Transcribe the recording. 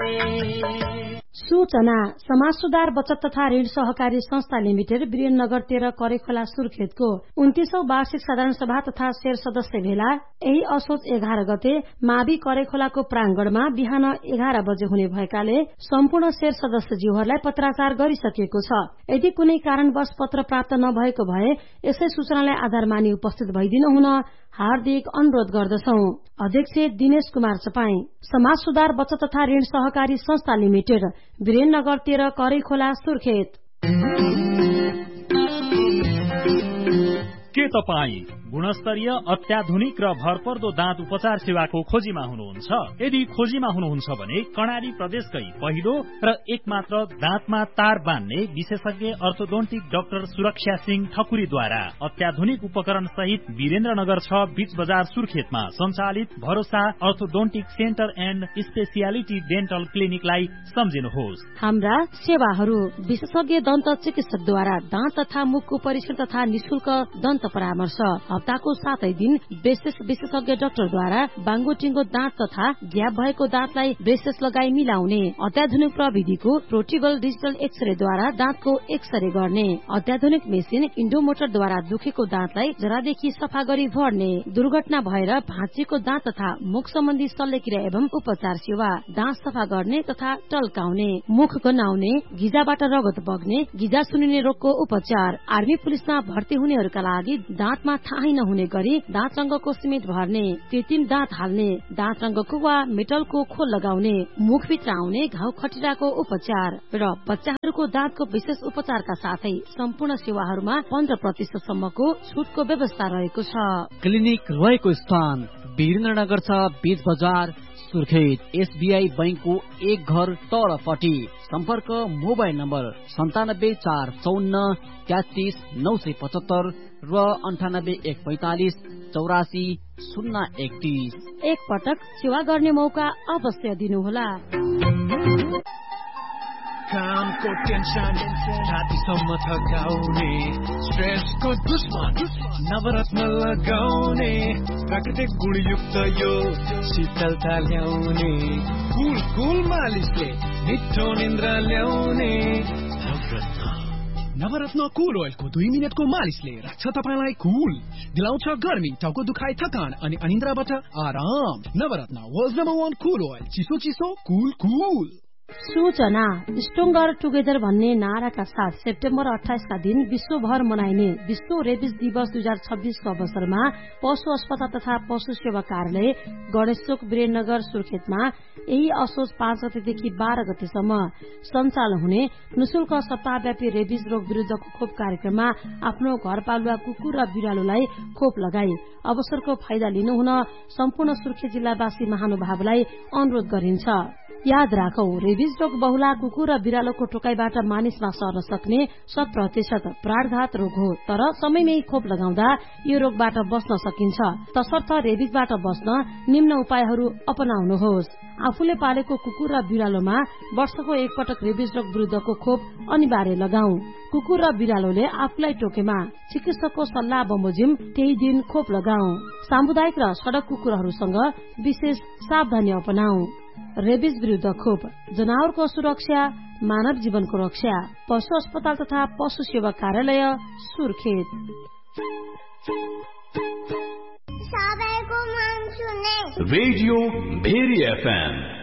सूचना समाज सुधार बचत तथा ऋण सहकारी संस्था लिमिटेड वीरेन्द्रनगर 13 करेखोला सुर्खेतको 29औं वार्षिक साधारण सभा तथा शेर सदस्य भेला यही असोज 11 गते मावि करेखोलाको प्रांगणमा बिहान 11 बजे हुने भएकाले सम्पूर्ण शेर सदस्यज्यूहरूलाई पत्राचार गरिसकिएको छ। यदि कुनै कारणवश पत्र प्राप्त नभएको भए यसै सूचनालाई आधार मानि उपस्थित भइदिनु हुन हार्दिक अनुरोध गर्दछौ। अध्यक्ष दिनेश कुमार चपाई, समाज सुधार बचत तथा ऋण सहकारी संस्था लिमिटेड वीरेन्द्रनगर 13 करेखोला सुर्खेत। के तपाई गुणस्तरीय अत्याधुनिक र भरपर्दो दाँत उपचार सेवाको खोजीमा हुनुहुन्छ? यदि खोजीमा हुनुहुन्छ भने कर्णाली प्रदेशकै पहिलो र एकमात्र दाँतमा तार बान्ने विशेषज्ञ अर्थोडोन्टिक डाक्टर सुरक्षा सिंह ठकुरीद्वारा अत्याधुनिक उपकरण सहित वीरेन्द्रनगर 6 बीच बजार सुर्खेतमा सञ्चालित भरोसा orthodontic centre and speciality dental क्लिनिकलाई सम्झिनुहोस्। हाम्रा सेवाहरू विशेषज्ञ दन्त चिकित्सकद्वारा दाँत तथा मुखको परीक्षण तथा निशुल्क दन्त परामर्श, हप्ताको 7 दिन ब्रेसेस विशेषज्ञ डाक्टरद्वारा बाङ्गोटिङ्गो दाँत तथा ग्याप भएको दाँतलाई ब्रेसेस लगाई मिलाउने, अत्याधुनिक प्रविधिको प्रोटिबल डिजिटल एक्सरेद्वारा दाँतको एक्सरे गर्ने, अत्याधुनिक मेसिन इन्डोमोटरद्वारा दुखेको दाँतलाई जरादेखि सफा गरी भर्ने, दुर्घटना भएर भाँचिएको दाँत तथा मुख सम्बन्धी शल्यक्रिया एवं उपचार सेवा, दाँत सफा गर्ने तथा टल्काउने, मुख गन्हाउने, गिजाबाट रगत बग्ने, गिजा सुनिने रोगको उपचार, आर्मी पुलिसमा भर्ती हुनेहरूका लागि दाँतमा थाहै नहुने गरी दाँत रंगको सिमेन्ट भर्ने, कृत्रिम दाँत हाल्ने, दाँत रंगको वा मेटलको खोल लगाउने, मुखभित्र आउने घाउ खटिराको उपचार र बच्चाहरूको दाँतको विशेष उपचारका साथै सम्पूर्ण सेवाहरूमा 15% सम्मको छुटको व्यवस्था रहेको छ। क्लिनिक रहेको स्थान वीरेन्द्रनगर 6 बीच बजार सुर्खेत, एसबीआई बैंकको एक घर तलपट्टि। सम्पर्क मोबाइल नम्बर 97 454 33 975 र 98 145 84 031। एक पटक सेवा गर्ने मौका अवश्य दिनुहोला। कामको टेन्सन रातिसम्म थकाउने, स्ट्रेसको दुश्मन नवरत्न लगाउने, प्राकृतिक गुणयुक्त यो शीतलता ल्याउने, कुल कुल मालिसले मिठो निन्द्रा ल्याउने। नवरत्न कुल ओइलको 2 मिनेटको मालिसले राख्छ तपाईलाई कुल, दिलाउँछ गर्मी, टाउको दुखाइ, थकान अनि अनिन्द्राबाट आराम। नवरत्न वर्ल्ड नम्बर 1 कुल ओइल, चिसो चिसो कुल कुल। सूचना स्ट्रोङ्गर टुगेदर भन्ने नाराका साथ सेप्टेम्बर 28 का दिन विश्वभर मनाइने विश्व रेबिस दिवस 2026 को अवसरमा पशु अस्पताल तथा पशु सेवा कार्यालय गणेशचोक वीरेन्द्रनगर सुर्खेतमा यही असोज 5 गतेदेखि 12 गतेसम्म सञ्चालन हुने निशुल्क सप्ताहव्यापी रेबिस रोग विरुद्धको खोप कार्यक्रममा आफ्नो घरपालुवा कुकुर र बिरालोलाई खोप लगाई अवसरको फाइदा लिनुहुन सम्पूर्ण सुर्खेत जिल्लावासी महानुभावलाई अनुरोध गरिन्छ। याद राखौ, रेबिस रोग बहुला कुकुर र बिरालोको टोकाइबाट मानिसमा सर्न सक्ने 100% प्राणघात रोग हो, तर समयमै खोप लगाउँदा यो रोगबाट बच्न सकिन्छ। तसर्थ रेबिसबाट बच्न निम्न उपायहरू अपनाउनुहोस्। आफूले पालेको कुकुर र बिरालोमा वर्षको एक पटक रेबिस रोग विरुद्धको खोप अनिवार्य लगाऊ। कुकुर र बिरालोले आफूलाई टोकेमा चिकित्सकको सल्लाह बमोजिम त्यही दिन खोप लगाऊ। सामुदायिक र सड़क कुकुरहरूसँग विशेष सावधानी अपनाऊ। रेबिस विरुद्ध खोप जनावरको सुरक्षा, मानव जीवनको रक्षा। पशु अस्पताल तथा पशु सेवा कार्यालय सुर्खेत। Radio very FM